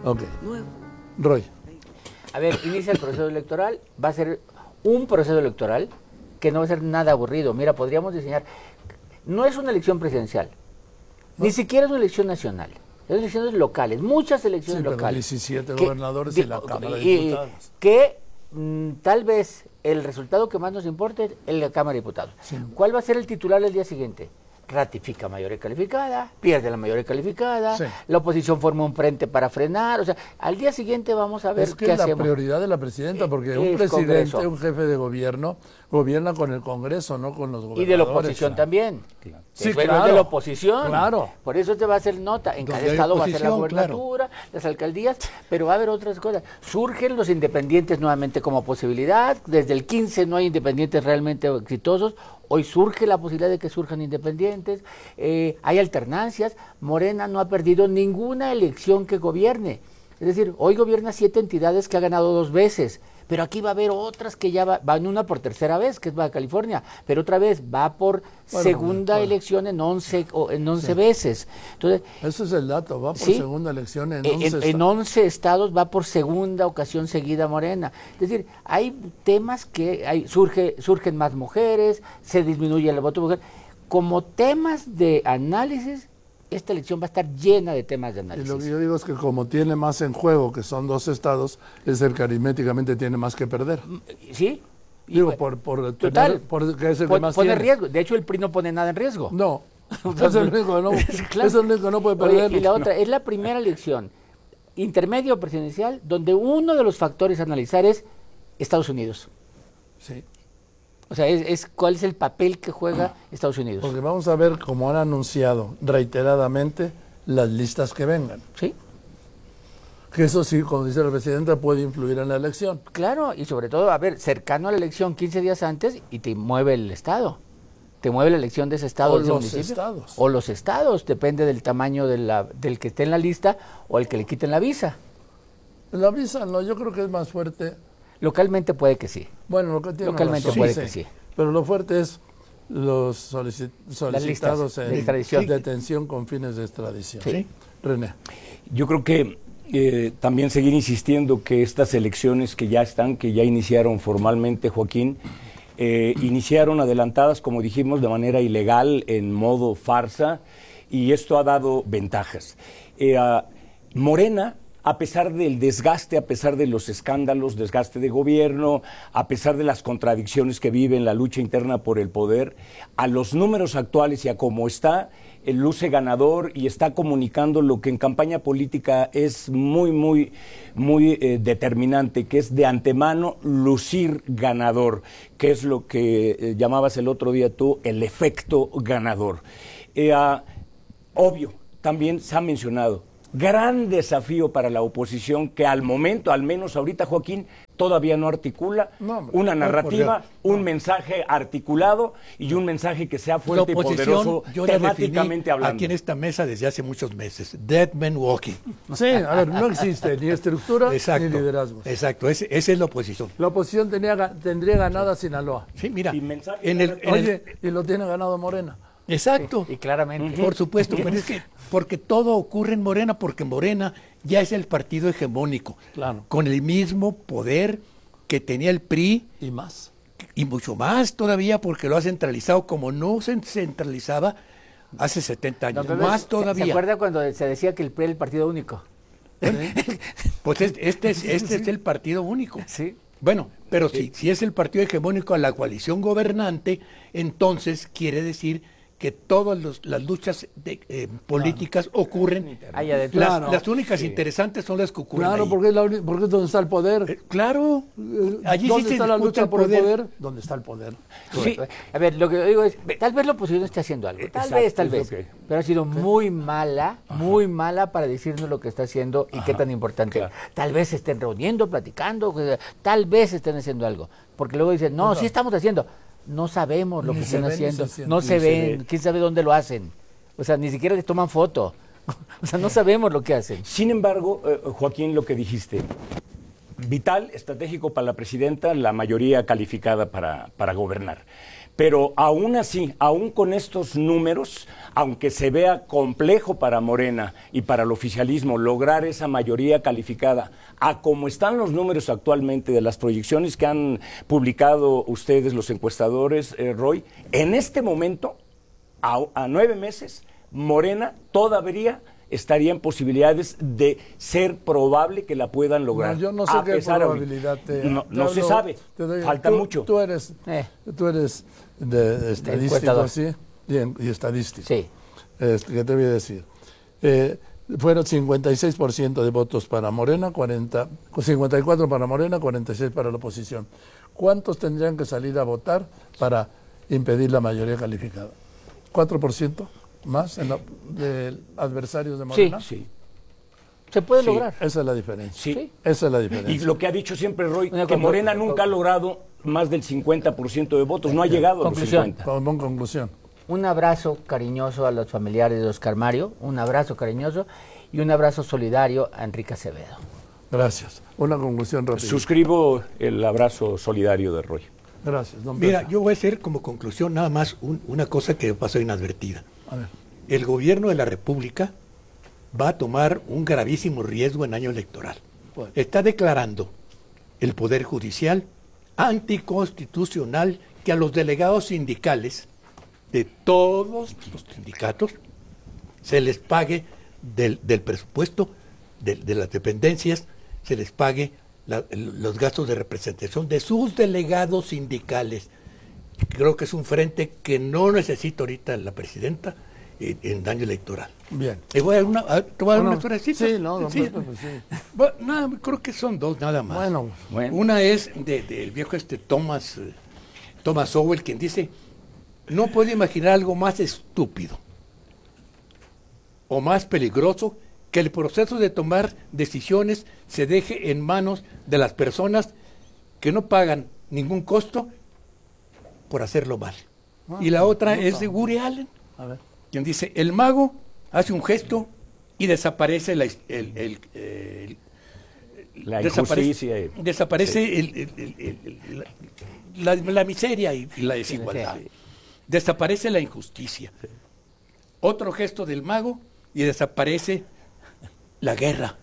Ok. Roy. A ver, inicia el proceso electoral, va a ser un proceso electoral que no va a ser nada aburrido. Mira, podríamos diseñar, no es una elección presidencial, ni siquiera es una elección nacional, es elecciones locales, muchas elecciones locales. 17 gobernadores y la Cámara de Diputados. Que tal vez el resultado que más nos importe es la Cámara de Diputados. Sí. ¿Cuál va a ser el titular el día siguiente? Ratifica mayoría calificada, pierde la mayoría calificada, la oposición forma un frente para frenar, o sea, al día siguiente vamos a ver qué hacemos. Es la prioridad de la presidenta, porque un presidente, Congreso. Un jefe de gobierno, gobierna con el Congreso, no con los gobernadores. Y de la oposición también. Claro. Sí, claro. De la oposición. Claro. Por eso te va a hacer nota. En cada estado va a ser la gobernatura, las alcaldías, pero va a haber otras cosas. Surgen los independientes nuevamente como posibilidad. Desde el 15 no hay independientes realmente exitosos. Hoy surge la posibilidad de que surjan independientes, hay alternancias. Morena no ha perdido ninguna elección que gobierne. Es decir, hoy gobierna 7 entidades que ha ganado 2 veces, pero aquí va a haber otras que ya van una por tercera vez, que es Baja California, pero otra vez va por segunda elección en 11 veces. Entonces, eso es el dato, va por segunda elección en 11 estados. En 11 estados va por segunda ocasión seguida Morena. Es decir, hay temas que surgen más mujeres, se disminuye el voto mujer. Como temas de análisis, esta elección va a estar llena de temas de análisis. Y lo que yo digo es que como tiene más en juego, que son 2 estados, es el que aritméticamente tiene más que perder. ¿Sí? Digo, por que es el que más pone tiene. Riesgo. De hecho, el PRI no pone nada en riesgo. No, es el único que no, claro. Es el único que no puede perder. Oye, y la otra, es la primera elección intermedio presidencial donde uno de los factores a analizar es Estados Unidos. Sí. O sea, ¿cuál es el papel que juega Estados Unidos? Porque vamos a ver, como han anunciado reiteradamente, las listas que vengan. Sí. Que eso sí, como dice la presidenta, puede influir en la elección. Claro, y sobre todo, a ver, cercano a la elección 15 días antes y te mueve el estado. Te mueve la elección de ese estado. O los estados. O los estados, depende del tamaño del que esté en la lista o el que le quiten la visa. La visa no, yo creo que es más fuerte. Localmente puede que sí. Bueno, lo que tiene localmente puede que sí. Pero lo fuerte es los solicitados en detención con fines de extradición. Sí. René. Yo creo que también seguir insistiendo que estas elecciones que ya iniciaron formalmente, Joaquín, iniciaron adelantadas, como dijimos, de manera ilegal, en modo farsa, y esto ha dado ventajas. Morena, a pesar del desgaste, a pesar de los escándalos, desgaste de gobierno, a pesar de las contradicciones que vive en la lucha interna por el poder, a los números actuales y a cómo está, luce ganador y está comunicando lo que en campaña política es muy determinante, que es de antemano lucir ganador, que es lo que llamabas el otro día tú, el efecto ganador. Obvio, también se ha mencionado, gran desafío para la oposición que al momento, al menos ahorita, Joaquín, todavía no articula una narrativa, un mensaje articulado y un mensaje que sea fuerte y poderoso temáticamente hablando. Aquí en esta mesa desde hace muchos meses, Dead Man Walking. Sí, a ver, no existe ni estructura ni liderazgo. Exacto, esa es la oposición. La oposición tendría ganada Sinaloa. Sí, mira, y lo tiene ganado Morena. Exacto. Sí, y claramente. Por supuesto, pero es que porque todo ocurre en Morena, porque Morena ya es el partido hegemónico, claro, con el mismo poder que tenía el PRI. Y más. Y mucho más todavía, porque lo ha centralizado como no se centralizaba hace 70 años. No, más todavía. ¿Se acuerda cuando se decía que el PRI era el partido único? Pues este es el partido único. Sí. Bueno, pero si es el partido hegemónico a la coalición gobernante, entonces quiere decir que todas las luchas políticas ocurren. Las únicas interesantes son las que ocurren ahí. Porque es donde está el poder. Claro. Allí ¿dónde está la lucha por el poder? ¿Dónde está el poder? Sí. A ver, lo que digo es, tal vez la oposición esté haciendo algo. Tal vez. Okay. Pero ha sido muy mala para decirnos lo que está haciendo y qué tan importante. Claro. Tal vez se estén reuniendo, platicando, tal vez estén haciendo algo. Porque luego dicen, sí estamos haciendo. No sabemos lo que están haciendo, no se ven, quién sabe dónde lo hacen. O sea, ni siquiera les toman foto. O sea, no sabemos lo que hacen. Sin embargo, Joaquín, lo que dijiste, vital, estratégico para la presidenta, la mayoría calificada para gobernar. Pero aún así, aún con estos números, aunque se vea complejo para Morena y para el oficialismo lograr esa mayoría calificada, a como están los números actualmente de las proyecciones que han publicado ustedes, los encuestadores, Roy, en este momento, a 9 meses, Morena todavía estaría en posibilidades de ser probable que la puedan lograr. No, yo no sé qué probabilidad no se sabe, falta mucho. Tú eres de estadístico, ¿sí? Y estadístico. Sí. ¿Qué te voy a decir? Fueron 56% de votos para Morena, 54 para Morena, 46 para la oposición. ¿Cuántos tendrían que salir a votar para impedir la mayoría calificada? ¿4%? ¿Más de adversarios de Morena? Sí. Se puede lograr. Esa es la diferencia. Sí. Esa es la diferencia. Y lo que ha dicho siempre Roy, que Morena nunca ha logrado más del 50% de votos, no ha llegado a los 50%. Con conclusión. Un abrazo cariñoso a los familiares de Oscar Mario, un abrazo cariñoso y un abrazo solidario a Enrique Acevedo. Gracias. Una conclusión rápida. Suscribo el abrazo solidario de Roy. Gracias, don Mira, Pedro. yo voy a hacer como conclusión nada más una cosa que pasó inadvertida. A ver. El gobierno de la República va a tomar un gravísimo riesgo en año electoral. Bueno. Está declarando el Poder Judicial anticonstitucional que a los delegados sindicales de todos los sindicatos se les pague del presupuesto de las dependencias, se les pague los gastos de representación de sus delegados sindicales. Creo que es un frente que no necesita ahorita la presidenta en año electoral. Bien. ¿Te voy a dar una florecita? Sí, no, sí. Pues sí. Bueno, nada, creo que son dos nada más. Bueno. Una es del viejo Thomas Sowell, quien dice: no puedo imaginar algo más estúpido o más peligroso que el proceso de tomar decisiones se deje en manos de las personas que no pagan ningún costo por hacerlo mal. Y la otra es de Woody Allen, quien dice: el mago hace un gesto y desaparece la injusticia. Desaparece la miseria y la desigualdad. Desaparece la injusticia. Otro gesto del mago y desaparece la guerra.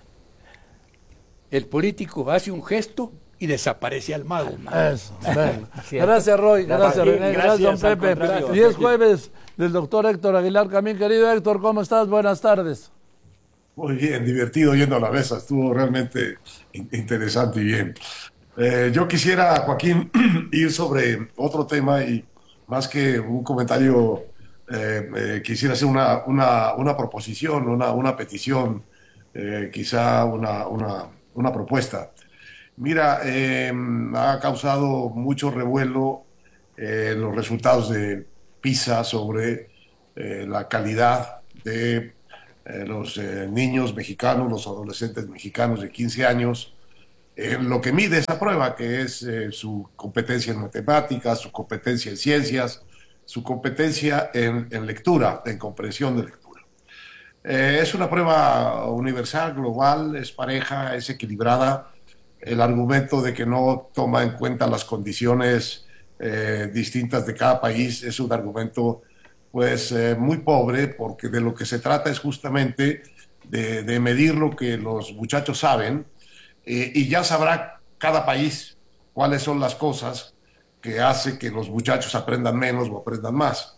El político hace un gesto y desaparece al mago. Eso, bueno. Gracias, Roy. Gracias, René. Gracias, don Pepe. Y es jueves del doctor Héctor Aguilar Camín. Querido Héctor, ¿cómo estás? Buenas tardes. Muy bien, divertido yendo a la mesa. Estuvo realmente interesante y bien. Yo quisiera, Joaquín, ir sobre otro tema y más que un comentario, quisiera hacer una proposición, una petición, quizá una propuesta. Mira, ha causado mucho revuelo los resultados de PISA sobre la calidad de los niños mexicanos, los adolescentes mexicanos de 15 años, lo que mide esa prueba, que es su competencia en matemáticas, su competencia en ciencias, su competencia en lectura, en comprensión de lectura. Es una prueba universal, global, es pareja, es equilibrada. El argumento de que no toma en cuenta las condiciones distintas de cada país es un argumento pues muy pobre, porque de lo que se trata es justamente de medir lo que los muchachos saben, y ya sabrá cada país cuáles son las cosas que hace que los muchachos aprendan menos o aprendan más.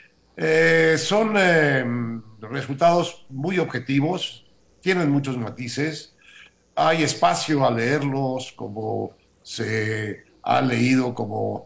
Son resultados muy objetivos, tienen muchos matices, hay espacio a leerlos como se ha leído como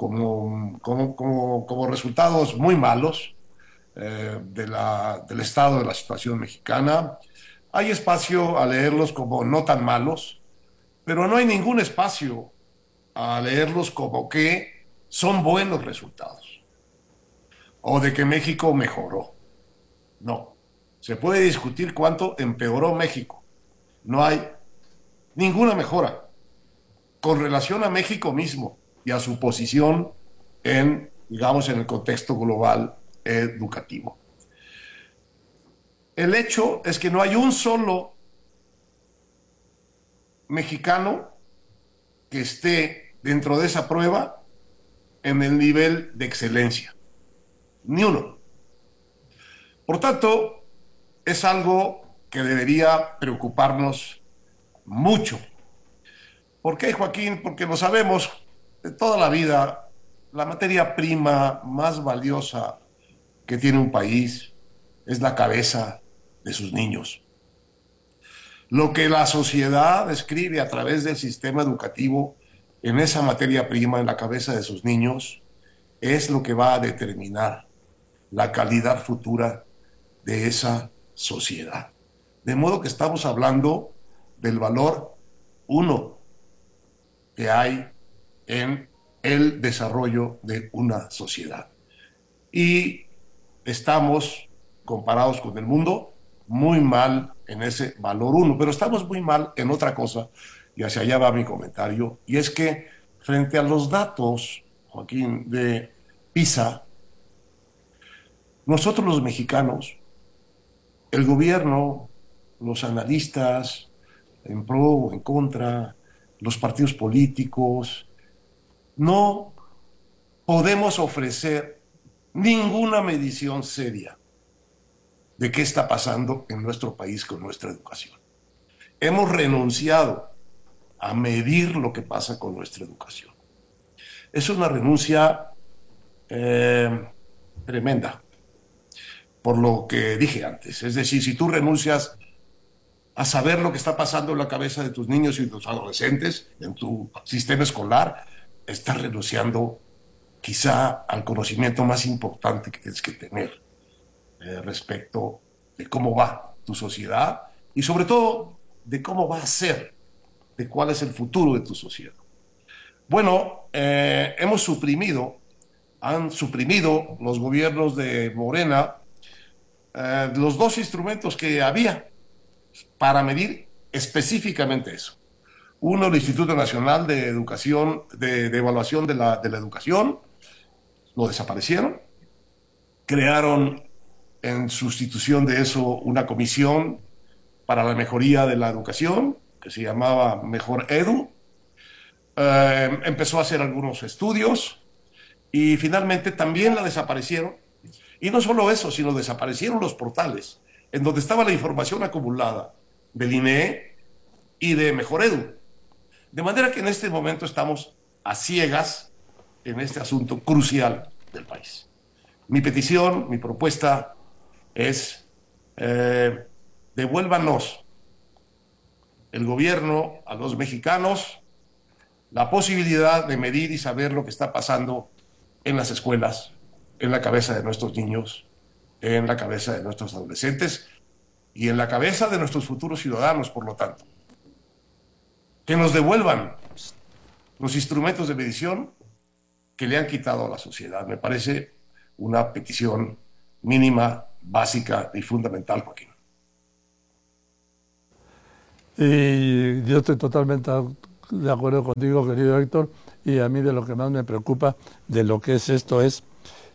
resultados muy malos del estado de la situación mexicana. Hay espacio a leerlos como no tan malos, pero no hay ningún espacio a leerlos como que son buenos resultados o de que México mejoró. No, se puede discutir cuánto empeoró México. No hay ninguna mejora con relación a México mismo y a su posición en, digamos, en el contexto global educativo. El hecho es que no hay un solo mexicano que esté dentro de esa prueba en el nivel de excelencia. Ni uno. Por tanto, es algo que debería preocuparnos mucho. ¿Por qué, Joaquín? Porque lo sabemos de toda la vida, la materia prima más valiosa que tiene un país es la cabeza de sus niños. Lo que la sociedad escribe a través del sistema educativo en esa materia prima, en la cabeza de sus niños, es lo que va a determinar la calidad futura de esa sociedad. De modo que estamos hablando del valor uno que hay en el desarrollo de una sociedad. Y estamos, comparados con el mundo, muy mal en ese valor uno, pero estamos muy mal en otra cosa, y hacia allá va mi comentario, y es que frente a los datos, Joaquín, de PISA, nosotros los mexicanos, el gobierno, los analistas, en pro o en contra, los partidos políticos, no podemos ofrecer ninguna medición seria de qué está pasando en nuestro país con nuestra educación. Hemos renunciado a medir lo que pasa con nuestra educación. Es una renuncia tremenda, por lo que dije antes. Es decir, si tú renuncias a saber lo que está pasando en la cabeza de tus niños y de tus adolescentes, en tu sistema escolar, estás renunciando quizá al conocimiento más importante que tienes que tener respecto de cómo va tu sociedad y sobre todo de cómo va a ser, de cuál es el futuro de tu sociedad. Bueno, han suprimido los gobiernos de Morena los dos instrumentos que había para medir específicamente eso. Uno, el Instituto Nacional de Educación, de Evaluación de la Educación, lo desaparecieron. Crearon en sustitución de eso una comisión para la mejoría de la educación, que se llamaba Mejor Edu. Empezó a hacer algunos estudios y finalmente también la desaparecieron. Y no solo eso, sino desaparecieron los portales en donde estaba la información acumulada del INEE y de Mejor Edu. De manera que en este momento estamos a ciegas en este asunto crucial del país. Mi petición, mi propuesta es devuélvanos el gobierno a los mexicanos la posibilidad de medir y saber lo que está pasando en las escuelas, en la cabeza de nuestros niños, en la cabeza de nuestros adolescentes y en la cabeza de nuestros futuros ciudadanos, por lo tanto. Que nos devuelvan los instrumentos de medición que le han quitado a la sociedad. Me parece una petición mínima, básica y fundamental, Joaquín. Y yo estoy totalmente de acuerdo contigo, querido Héctor, y a mí de lo que más me preocupa de lo que es esto es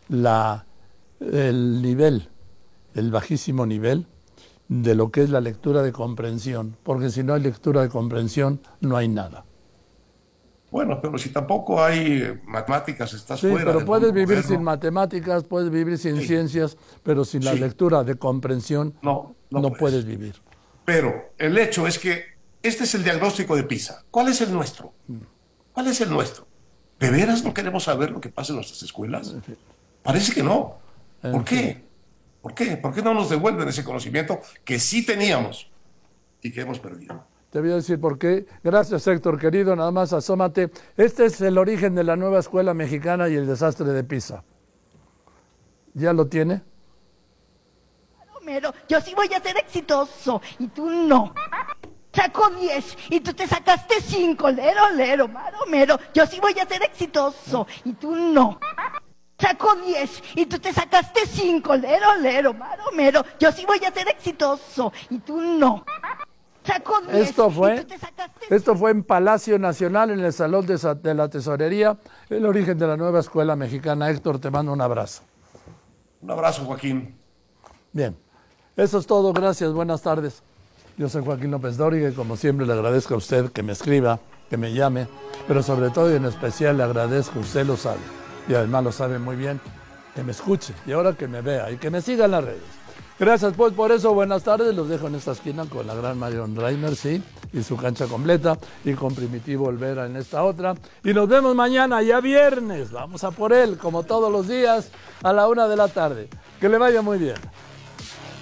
el nivel, el bajísimo nivel de lo que es la lectura de comprensión, porque si no hay lectura de comprensión, no hay nada. Bueno, pero si tampoco hay matemáticas, estás fuera. Sí, pero puedes vivir sin matemáticas, puedes vivir sin ciencias, pero sin la lectura de comprensión no puedes vivir. Pero el hecho es que este es el diagnóstico de PISA. ¿Cuál es el nuestro? ¿Cuál es el nuestro? ¿De veras no queremos saber lo que pasa en nuestras escuelas? Parece que no. ¿Por qué? ¿Por qué? ¿Por qué no nos devuelven ese conocimiento que sí teníamos y que hemos perdido? Te voy a decir por qué. Gracias, Héctor, querido. Nada más asómate. Este es el origen de la nueva escuela mexicana y el desastre de PISA. ¿Ya lo tiene? Maromero, yo sí voy a ser exitoso y tú no. Saco 10 y tú te sacaste 5. Lero, Maromero, yo sí voy a ser exitoso y tú no. Saco 10 y tú te sacaste 5. Lero, Maromero, yo sí voy a ser exitoso y tú no. Esto fue en Palacio Nacional, en el Salón de la Tesorería, el origen de la nueva escuela mexicana. Héctor, te mando un abrazo. Un abrazo, Joaquín. Bien, eso es todo. Gracias, buenas tardes. Yo soy Joaquín López Dóriga y como siempre le agradezco a usted que me escriba, que me llame, pero sobre todo y en especial le agradezco, usted lo sabe, y además lo sabe muy bien, que me escuche y ahora que me vea y que me siga en las redes. Gracias pues por eso, buenas tardes, los dejo en esta esquina con la gran Marion Reiner, sí, y su cancha completa, y con Primitivo Olvera en esta otra, y nos vemos mañana, ya viernes, vamos a por él, como todos los días, a la 1 de la tarde. Que le vaya muy bien.